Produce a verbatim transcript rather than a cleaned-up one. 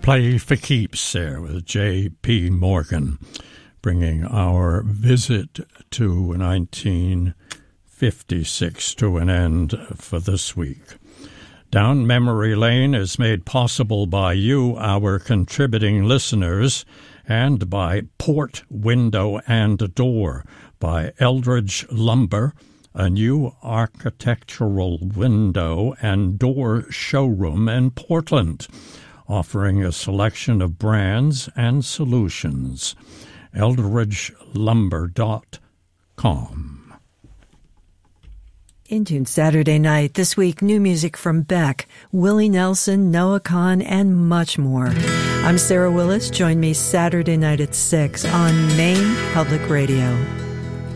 Play for keeps there with J P. Morgan, bringing our visit to nineteen fifty-six to an end for this week. Down Memory Lane is made possible by you, our contributing listeners, and by Port, Window, and Door by Eldridge Lumber, a new architectural window and door showroom in Portland, offering a selection of brands and solutions. eldridge lumber dot com. In Tune Saturday night, this week, new music from Beck, Willie Nelson, Noah Kahan, and much more. I'm Sarah Willis. Join me Saturday night at six on Maine Public Radio.